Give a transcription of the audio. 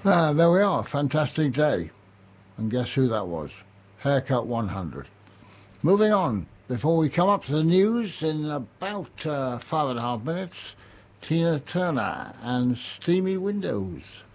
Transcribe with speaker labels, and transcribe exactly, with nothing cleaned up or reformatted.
Speaker 1: Ah, there we are. Fantastic day. And guess who that was? Haircut one hundred. Moving on. Before we come up to the news in about uh, five and a half minutes, Tina Turner and Steamy Windows.